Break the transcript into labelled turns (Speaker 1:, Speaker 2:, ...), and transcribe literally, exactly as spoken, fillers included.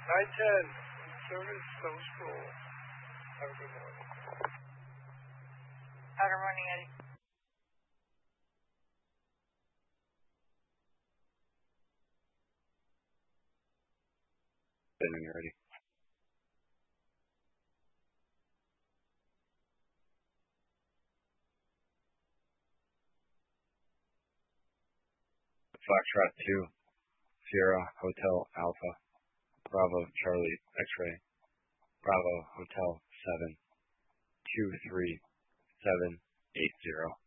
Speaker 1: nine ten, service social. Have a good morning.
Speaker 2: Have a good morning, Eddie.
Speaker 3: When you're ready. Foxtrot two, Sierra Hotel Alpha, Bravo Charlie X-Ray, Bravo Hotel seven, two three seven eight zero.